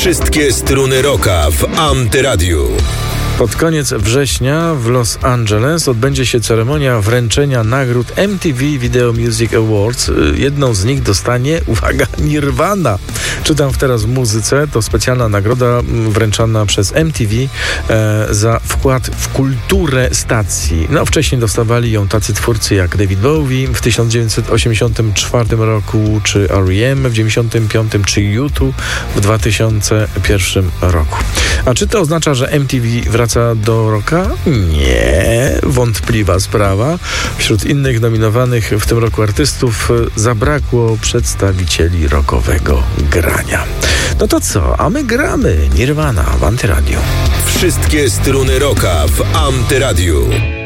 Wszystkie struny rocka w Antyradiu. Pod koniec września w Los Angeles odbędzie się ceremonia wręczenia nagród MTV Video Music Awards. Jedną z nich dostanie, uwaga, Nirvana. Czytam teraz w muzyce. To specjalna nagroda wręczana przez MTV za wkład w kulturę stacji. No, wcześniej dostawali ją tacy twórcy jak David Bowie w 1984 roku, czy R.E.M. w 1995, czy U2 w 2001 roku. A czy to oznacza, że MTV wraca do rocka? Nie, wątpliwa sprawa. Wśród innych nominowanych w tym roku artystów zabrakło przedstawicieli rockowego grania. No to co? A my gramy Nirvana w Antyradiu. Wszystkie struny rocka w Antyradiu.